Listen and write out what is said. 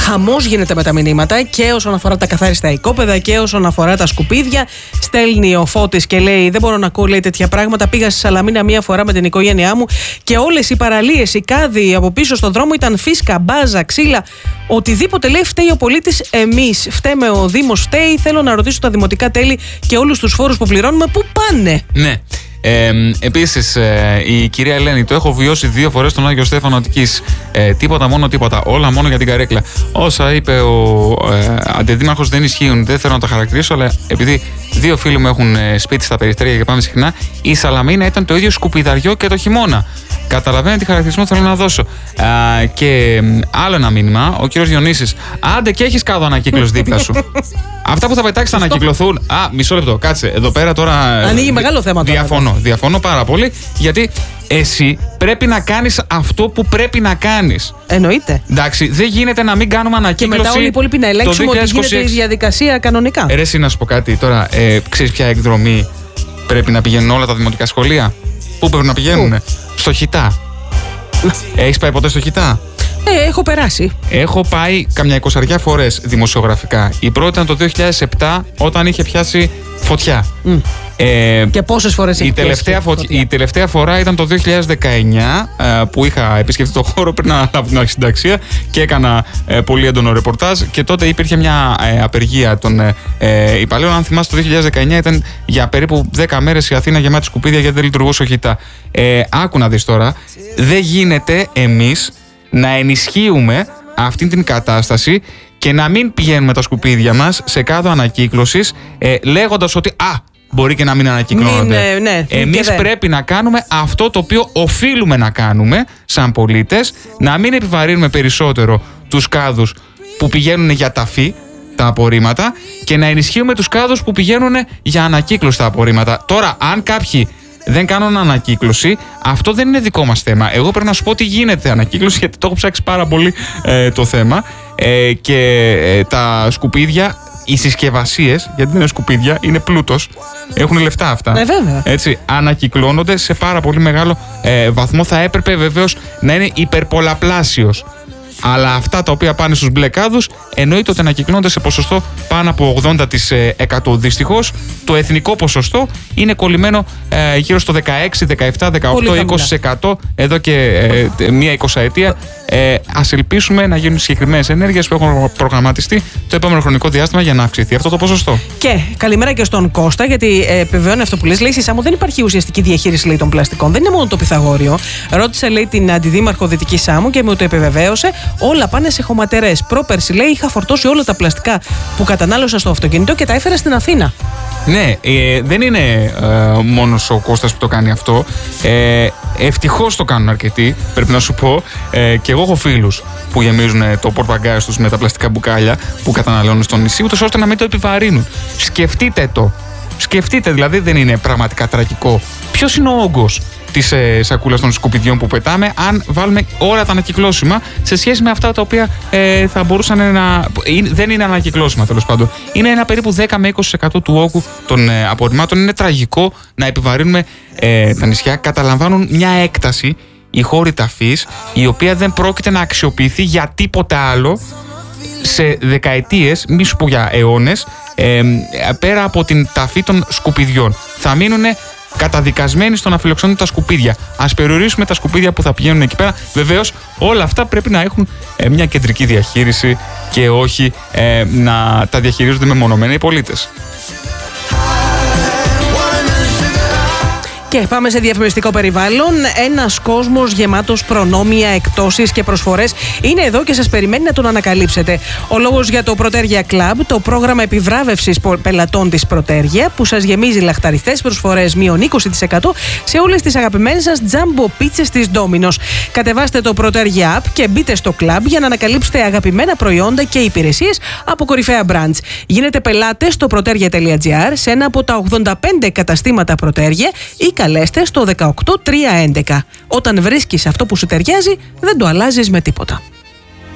Χαμός γίνεται με τα μηνύματα και όσον αφορά τα καθάριστα οικόπεδα και όσον αφορά τα σκουπίδια. Στέλνει ο Φώτης και λέει: δεν μπορώ να ακούω, λέει, τέτοια πράγματα. Πήγα στη Σαλαμίνα μία φορά με την οικογένειά μου και όλες οι παραλίες, οι κάδοι από πίσω στον δρόμο ήταν φίσκα, μπάζα, ξύλα. Οτιδήποτε, λέει, φταίει ο πολίτης. Εμείς φταίμε, ο Δήμος φταίει. Θέλω να ρωτήσω τα δημοτικά τέλη και όλους τους φόρους που πληρώνουμε, πού πάνε? Ναι. Επίσης, η κυρία Ελένη, το έχω βιώσει 2 φορές στον Άγιο Στέφανο Αττικής. Τίποτα, μόνο τίποτα. Όλα μόνο για την καρέκλα. Όσα είπε ο αντιδήμαρχος δεν ισχύουν, δεν θέλω να τα χαρακτηρίσω, αλλά επειδή 2 φίλοι μου έχουν σπίτι στα Περιστέρια και πάμε συχνά, η Σαλαμίνα ήταν το ίδιο σκουπιδαριό και το χειμώνα. Καταλαβαίνετε τι χαρακτηρισμό θέλω να δώσω. Και άλλο ένα μήνυμα, ο κύριος Διονύσης. Άντε και έχεις κάδο ανακύκλωση δίπλα σου. Αυτά που θα πετάξεις θα ανακυκλωθούν. Μισό λεπτό, κάτσε. Εδώ πέρα τώρα. Ανοίγει μεγάλο θέμα τώρα. Διαφωνώ πάρα πολύ, γιατί εσύ πρέπει να κάνεις αυτό που πρέπει να κάνεις. Εννοείται. Εντάξει, δεν γίνεται να μην κάνουμε ανακύκλωση. Και μετά όλοι οι υπόλοιποι να ελέγξουμε ότι γίνεται η διαδικασία κανονικά. Εσύ να σου πω κάτι τώρα. Ξέρεις ποια εκδρομή πρέπει να πηγαίνουν όλα τα δημοτικά σχολεία? Πού πρέπει να πηγαίνουν? Στο Χιτά. Έχεις πάει ποτέ στο Χιτά? Έχω περάσει. Έχω πάει καμιά 20 φορές δημοσιογραφικά. Η πρώτη ήταν το 2007 όταν είχε πιάσει φωτιά. Και πόσες φορές έχει πιάσει η τελευταία φορά ήταν το 2019 που είχα επισκεφτεί το χώρο πριν να λάβω την αρχισυνταξία και έκανα πολύ έντονο ρεπορτάζ και τότε υπήρχε μια απεργία των υπαλλήλων. Αν θυμάστε, το 2019 ήταν για περίπου 10 μέρες η Αθήνα γεμάτη σκουπίδια γιατί δεν λειτουργούσε ο Χιτά. Άκου να δεις τώρα, δεν γίνεται εμείς να ενισχύουμε αυτή την κατάσταση και να μην πηγαίνουμε τα σκουπίδια μας σε κάδο ανακύκλωσης λέγοντας ότι μπορεί και να μην ανακυκλώνονται. Εμείς πρέπει να κάνουμε αυτό το οποίο οφείλουμε να κάνουμε σαν πολίτες, να μην επιβαρύνουμε περισσότερο τους κάδους που πηγαίνουν για ταφή τα απορρίμματα και να ενισχύουμε τους κάδους που πηγαίνουν για ανακύκλωση τα απορρίμματα. Τώρα, αν κάποιοι δεν κάνουν ανακύκλωση, αυτό δεν είναι δικό μας θέμα. Εγώ πρέπει να σου πω ότι γίνεται ανακύκλωση, γιατί το έχω ψάξει πάρα πολύ το θέμα. Και τα σκουπίδια, οι συσκευασίες, γιατί δεν είναι σκουπίδια, είναι πλούτος. Έχουν λεφτά αυτά. Βέβαια. Έτσι, ανακυκλώνονται σε πάρα πολύ μεγάλο βαθμό. Θα έπρεπε βεβαίως να είναι υπερπολαπλάσιος. Αλλά αυτά τα οποία πάνε στους μπλε κάδους εννοείται ότι ανακυκλώνονται σε ποσοστό πάνω από 80%. Δυστυχώς το εθνικό ποσοστό είναι κολλημένο γύρω στο 16, 17, 18, 20% εδώ και μία 20ετία. Ας ελπίσουμε να γίνουν συγκεκριμένες ενέργειες που έχουν προγραμματιστεί το επόμενο χρονικό διάστημα για να αυξηθεί αυτό το ποσοστό. Και καλημέρα και στον Κώστα, γιατί επιβεβαιώνει αυτό που λες. Λέει: Σάμο, δεν υπάρχει ουσιαστική διαχείριση, λέει, των πλαστικών. Δεν είναι μόνο το Πυθαγόριο. Ρώτησε, λέει, την αντιδήμαρχο Δυτική Σάμου και μου το επιβεβαίωσε. Όλα πάνε σε χωματερές. Πρόπερση, λέει, είχα φορτώσει όλα τα πλαστικά που κατανάλωσα στο αυτοκίνητο και τα έφερα στην Αθήνα. Ναι, δεν είναι μόνος ο Κώστας που το κάνει αυτό. Ευτυχώς το κάνουν αρκετοί, πρέπει να σου πω. Και εγώ έχω φίλους που γεμίζουν το πορτμπαγκάζ τους με τα πλαστικά μπουκάλια που καταναλώνουν στο νησί, ούτως ώστε να μην το επιβαρύνουν. Σκεφτείτε το. Σκεφτείτε, δηλαδή, δεν είναι πραγματικά τραγικό? Ποιος είναι ο όγκος της σακούλας των σκουπιδιών που πετάμε, αν βάλουμε όλα τα ανακυκλώσιμα σε σχέση με αυτά τα οποία θα μπορούσαν να. Δεν είναι ανακυκλώσιμα, τέλος πάντων. Είναι ένα περίπου 10 με 20% του όγκου των απορριμμάτων. Είναι τραγικό να επιβαρύνουμε τα νησιά. Καταλαμβάνουν μια έκταση οι χώροι ταφής, η οποία δεν πρόκειται να αξιοποιηθεί για τίποτα άλλο σε δεκαετίες, μη σου πω για αιώνες, πέρα από την ταφή των σκουπιδιών. Θα μείνουν καταδικασμένοι στο να φιλοξενούν τα σκουπίδια. Ας περιορίσουμε τα σκουπίδια που θα πηγαίνουν εκεί πέρα. Βεβαίως, όλα αυτά πρέπει να έχουν μια κεντρική διαχείριση και όχι να τα διαχειρίζονται μεμονωμένοι οι πολίτες. Και πάμε σε διαφημιστικό περιβάλλον. Ένας κόσμος γεμάτος προνόμια, εκτόσεις και προσφορές είναι εδώ και σας περιμένει να τον ανακαλύψετε. Ο λόγος για το Πρωτέργια Club, το πρόγραμμα επιβράβευσης πελατών της Πρωτέργια, που σας γεμίζει λαχταριστές προσφορές μείον 20% σε όλες τις αγαπημένες σας τζάμπο πίτσες της Domino's. Κατεβάστε το Πρωτέργια App και μπείτε στο club για να ανακαλύψετε αγαπημένα προϊόντα και υπηρεσίες από κορυφαία brands. Γίνετε πελάτες στο protergia.gr σε ένα από τα 85 καταστήματα Πρωτέργια ή καλέστε στο 18311. Όταν βρίσκεις αυτό που σου ταιριάζει, δεν το αλλάζεις με τίποτα.